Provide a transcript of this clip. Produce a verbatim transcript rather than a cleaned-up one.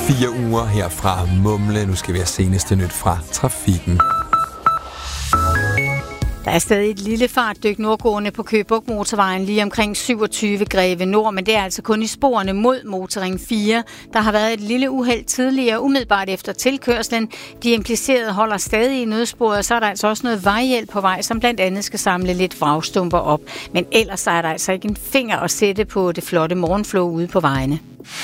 fire uger her fra Mumle. Nu skal vi have seneste nyt fra trafikken. Der er stadig et lille fartdyk nordgående på Køge Bugt Motorvejen lige omkring syvogtyve Greve Nord, men det er altså kun i sporene mod Motorring fire. Der har været et lille uheld tidligere, umiddelbart efter tilkørslen. De implicerede holder stadig i nødsporet, og så er der altså også noget vejhjælp på vej, som blandt andet skal samle lidt vragstumper op. Men ellers er der altså ikke en finger at sætte på det flotte morgenflow ude på vejene.